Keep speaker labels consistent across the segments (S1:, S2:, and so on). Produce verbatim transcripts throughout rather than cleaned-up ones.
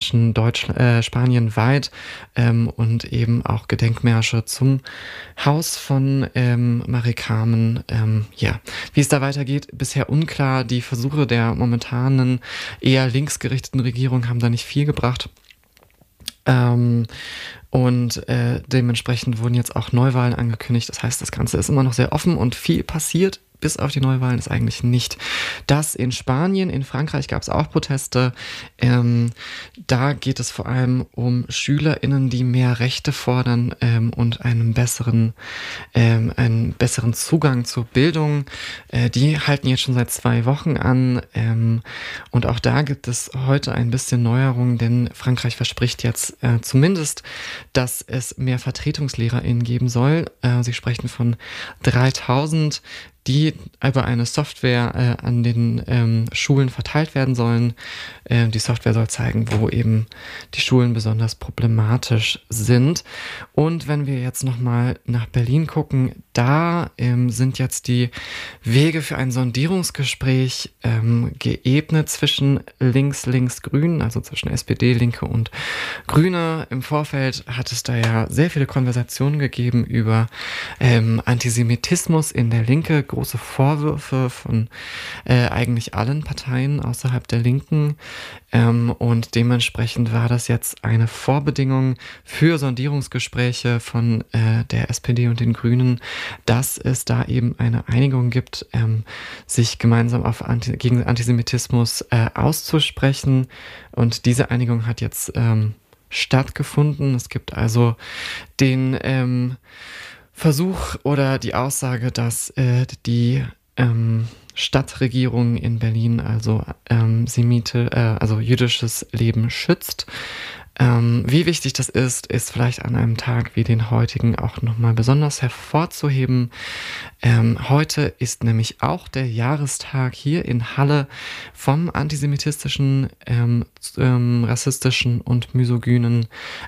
S1: Menschen Deutsch äh, spanien-weit ähm, und eben auch Gedenkmärsche zum Haus von ähm, Marie Carmen. Ähm, ja, wie es da weitergeht, bisher unklar. Die Versuche der momentanen eher linksgerichteten Regierung haben da nicht viel gebracht. Ähm, und äh, dementsprechend wurden jetzt auch Neuwahlen angekündigt. Das heißt, das Ganze ist immer noch sehr offen und viel passiert. Bis auf die Neuwahlen ist eigentlich nicht. Das in Spanien, in Frankreich gab es auch Proteste. Ähm, da geht es vor allem um SchülerInnen, die mehr Rechte fordern ähm, und einen besseren, ähm, einen besseren Zugang zur Bildung. Äh, die halten jetzt schon seit zwei Wochen an. Ähm, und auch da gibt es heute ein bisschen Neuerungen, denn Frankreich verspricht jetzt äh, zumindest, dass es mehr VertretungslehrerInnen geben soll. Äh, sie sprechen von dreitausend, die über eine Software äh, an den ähm, Schulen verteilt werden sollen. Äh, die Software soll zeigen, wo eben die Schulen besonders problematisch sind. Und wenn wir jetzt nochmal nach Berlin gucken, da ähm, sind jetzt die Wege für ein Sondierungsgespräch ähm, geebnet zwischen links, links, grün, also zwischen S P D, Linke und Grüne. Im Vorfeld hat es da ja sehr viele Konversationen gegeben über ähm, Antisemitismus in der Linke, große Vorwürfe von äh, eigentlich allen Parteien außerhalb der Linken. Ähm, und dementsprechend war das jetzt eine Vorbedingung für Sondierungsgespräche von äh, der S P D und den Grünen, dass es da eben eine Einigung gibt, ähm, sich gemeinsam auf Anti- gegen Antisemitismus äh, auszusprechen. Und diese Einigung hat jetzt ähm, stattgefunden. Es gibt also den ähm, Versuch oder die Aussage, dass äh, die ähm, Stadtregierung in Berlin also ähm, Semite, äh, also jüdisches Leben schützt. Ähm, wie wichtig das ist, ist vielleicht an einem Tag wie den heutigen auch nochmal besonders hervorzuheben. Ähm, heute ist nämlich auch der Jahrestag hier in Halle vom antisemitistischen, ähm, ähm, rassistischen und misogynen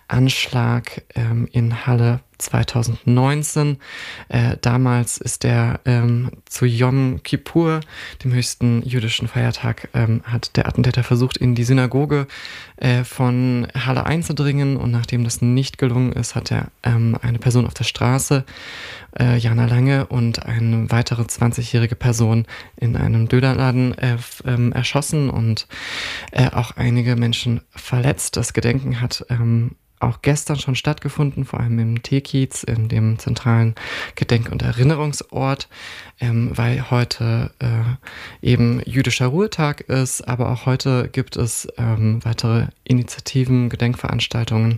S1: Anschlag ähm, in Halle zwanzig neunzehn. Äh, damals ist der ähm, zu Yom Kippur, dem höchsten jüdischen Feiertag, ähm, hat der Attentäter versucht, in die Synagoge äh, von Halle einzudringen, und nachdem das nicht gelungen ist, hat er ähm, eine Person auf der Straße, äh, Jana Lange, und eine weitere zwanzigjährige Person in einem Dönerladen äh, f- ähm, erschossen und äh, auch einige Menschen verletzt. Das Gedenken hat ähm, auch gestern schon stattgefunden, vor allem im T-Kiez, in dem zentralen Gedenk- und Erinnerungsort, ähm, weil heute äh, eben jüdischer Ruhetag ist, aber auch heute gibt es ähm, weitere Initiativen, Gedenkveranstaltungen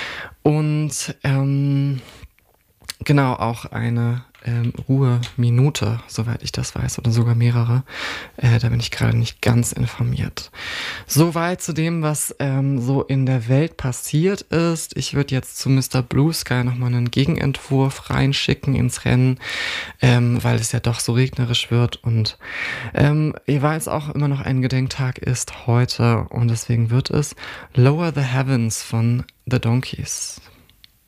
S1: und ähm, genau auch eine ähm, Ruheminute, soweit ich das weiß, oder sogar mehrere. Äh, da bin ich gerade nicht ganz informiert. Soweit zu dem, was ähm, so in der Welt passiert ist. Ich würde jetzt zu Mister Blue Sky nochmal einen Gegenentwurf reinschicken ins Rennen, ähm, weil es ja doch so regnerisch wird und ähm, weil es auch immer noch ein Gedenktag ist heute, und deswegen wird es Lower the Heavens von The Donkeys.